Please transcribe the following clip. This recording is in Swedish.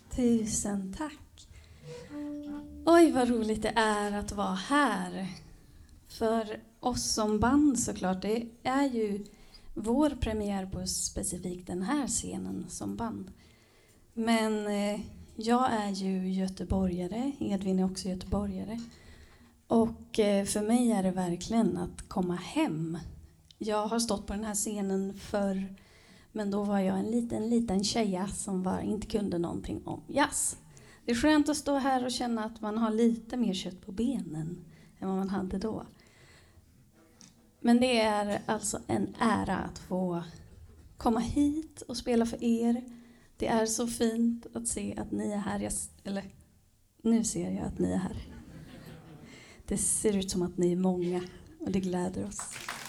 Tusen tack. Oj, vad roligt det är att vara här. För oss som band såklart, det är ju vår premiär på specifikt den här scenen som band. Men jag är ju göteborgare, Edvin är också göteborgare. Och för mig är det verkligen att komma hem. Jag har stått på den här scenen förr, men då var jag en liten tjeja som inte kunde någonting om jazz. Det är skönt att stå här och känna att man har lite mer kött på benen än vad man hade då. Men det är alltså en ära att få komma hit och spela för er. Det är så fint att se att ni är här. Nu ser jag att ni är här. Det ser ut som att ni är många och det gläder oss.